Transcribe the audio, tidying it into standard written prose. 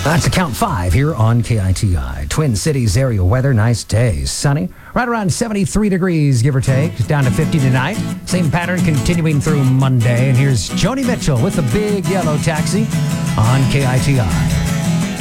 That's a count 5 here on KITI. Twin Cities area weather, nice day. Sunny, right around 73 degrees, give or take. Down to 50 tonight. Same pattern continuing through Monday. And here's Joni Mitchell with the Big Yellow Taxi on KITI.